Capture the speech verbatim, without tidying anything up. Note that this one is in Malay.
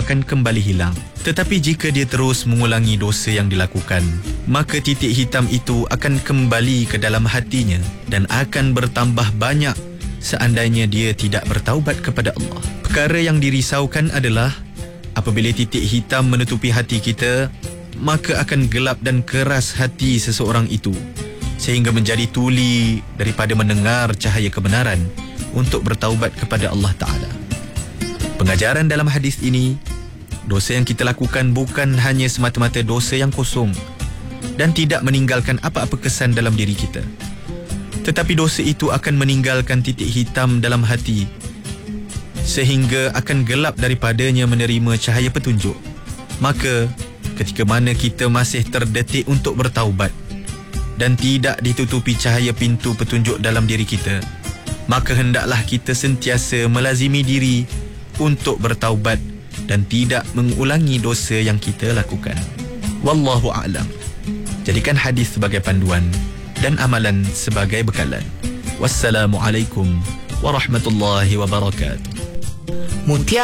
akan kembali hilang. Tetapi jika dia terus mengulangi dosa yang dilakukan, maka titik hitam itu akan kembali ke dalam hatinya dan akan bertambah banyak seandainya dia tidak bertaubat kepada Allah. Perkara yang dirisaukan adalah apabila titik hitam menutupi hati kita, maka akan gelap dan keras hati seseorang itu sehingga menjadi tuli daripada mendengar cahaya kebenaran untuk bertaubat kepada Allah Ta'ala. Pengajaran dalam hadis ini, dosa yang kita lakukan bukan hanya semata-mata dosa yang kosong dan tidak meninggalkan apa-apa kesan dalam diri kita, tetapi dosa itu akan meninggalkan titik hitam dalam hati sehingga akan gelap daripadanya menerima cahaya petunjuk. Maka ketika mana kita masih terdetik untuk bertaubat dan tidak ditutupi cahaya pintu petunjuk dalam diri kita, maka hendaklah kita sentiasa melazimi diri untuk bertaubat dan tidak mengulangi dosa yang kita lakukan. Wallahu a'lam. Jadikan hadis sebagai panduan dan amalan sebagai bekalan. Wassalamualaikum warahmatullahi wabarakatuh. Mutiara